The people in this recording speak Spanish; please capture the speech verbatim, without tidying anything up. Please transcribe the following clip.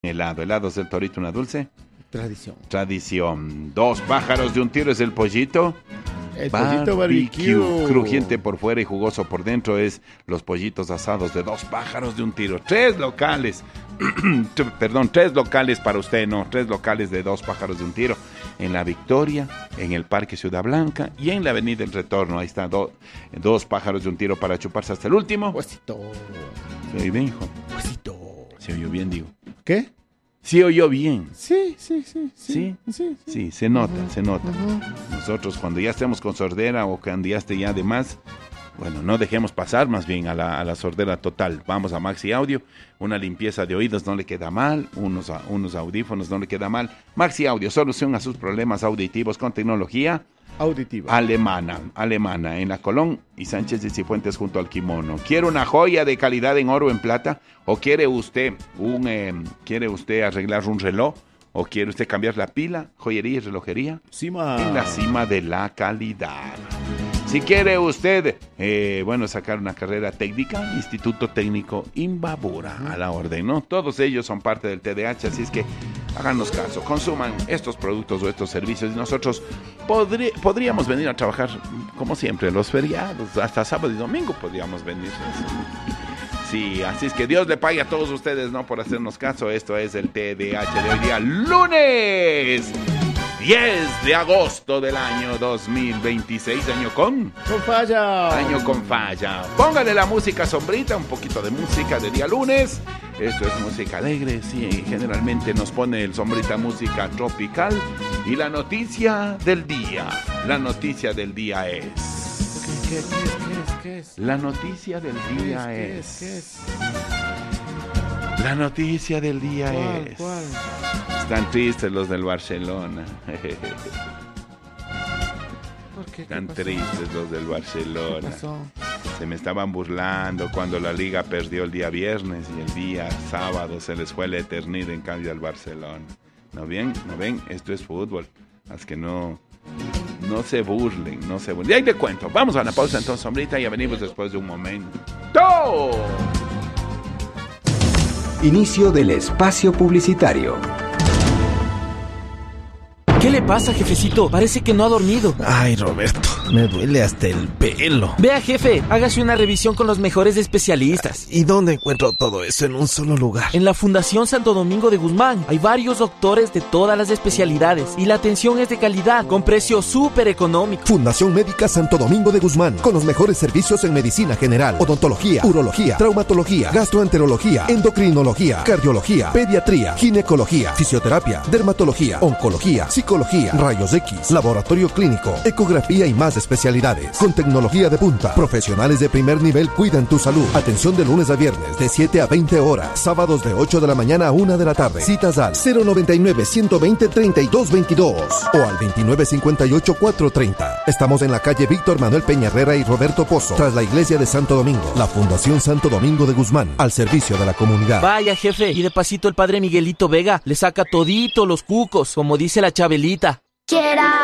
Helado, helados del Torito, una dulce. Tradición. Tradición. Dos pájaros de un tiro es el pollito. El pollito barbecue. Crujiente por fuera y jugoso por dentro es los pollitos asados de dos pájaros de un tiro. Tres locales. Perdón, tres locales para usted, no. Tres locales de dos pájaros de un tiro. En La Victoria, en el Parque Ciudad Blanca y en la Avenida El Retorno. Ahí está, do, dos pájaros de un tiro para chuparse hasta el último. Huesito. ¿Se oye bien, hijo? Huesito. Se oyó bien, digo. ¿Qué? ¿Sí oyó bien? Sí, sí, sí. ¿Sí? Sí, sí, sí. Sí, se nota, Uh-huh. se nota. Uh-huh. Nosotros cuando ya estemos con sordera o cuando ya esté ya de más, bueno, no dejemos pasar más bien a la, a la sordera total. Vamos a Maxi Audio, una limpieza de oídos no le queda mal, unos, unos audífonos no le queda mal. Maxi Audio, solución a sus problemas auditivos con tecnología Auditiva. alemana, alemana, en la Colón y Sánchez de Cifuentes junto al Kimono. ¿Quiere una joya de calidad en oro o en plata? ¿O quiere usted un, eh, quiere usted arreglar un reloj? ¿O quiere usted cambiar la pila? ¿Joyería y relojería? Cima. En la cima de la calidad. Si quiere usted, eh, bueno, sacar una carrera técnica, Instituto Técnico Imbabura, a la orden, ¿no? Todos ellos son parte del T D A H, así es que háganos caso, consuman estos productos o estos servicios y nosotros podrí, podríamos venir a trabajar, como siempre, los feriados, hasta sábado y domingo podríamos venir. Sí, así es que Dios le pague a todos ustedes, ¿no? Por hacernos caso. Esto es el T D A H de hoy día, lunes diez de agosto del año dos mil veintiséis, año con... Con falla. Año con falla. Póngale la música sombrita, un poquito de música de día lunes. Esto es música alegre, sí, generalmente nos pone el sombrita música tropical. Y la noticia del día, la noticia del día es... ¿Qué, qué, qué es? ¿Qué es? ¿Qué es? La noticia del día ¿Qué es... ¿Qué es? La noticia del día ¿Cuál? es... ¿Cuál? Están tristes los del Barcelona. ¿Por qué? ¿Qué Están pasó? tristes los del ¿Qué Barcelona. pasó? Se me estaban burlando cuando la liga perdió el día viernes y el día sábado se les fue la eternidad en cambio al Barcelona. ¿No ven? ¿No ven? Esto es fútbol. Así que no... No se burlen, no se burlen. Y ahí te cuento. Vamos a una pausa entonces, sombrita, y ya venimos después de un momento. Inicio del espacio publicitario. ¿Qué le pasa, jefecito? Parece que no ha dormido. Ay, Roberto, me duele hasta el pelo. Vea, jefe, hágase una revisión con los mejores especialistas. ¿Y dónde encuentro todo eso en un solo lugar? En la Fundación Santo Domingo de Guzmán hay varios doctores de todas las especialidades y la atención es de calidad, con precio súper económico. Fundación Médica Santo Domingo de Guzmán, con los mejores servicios en medicina general, odontología, urología, traumatología, gastroenterología, endocrinología, cardiología, pediatría, ginecología, fisioterapia, dermatología, oncología, psicología, rayos X, laboratorio clínico, ecografía y más especialidades. Con tecnología de punta, profesionales de primer nivel cuidan tu salud. Atención de lunes a viernes de siete a veinte horas, sábados de ocho de la mañana a una de la tarde. Citas al cero noventa y nueve, ciento veinte, treinta y dos veintidós o al veintinueve cincuenta y ocho, cuatrocientos treinta. Estamos en la calle Víctor Manuel Peña Herrera y Roberto Pozo, tras la iglesia de Santo Domingo. La Fundación Santo Domingo de Guzmán, al servicio de la comunidad. Vaya, jefe, y de pasito el padre Miguelito Vega le saca todito los cucos, como dice la Chabelita. Quiera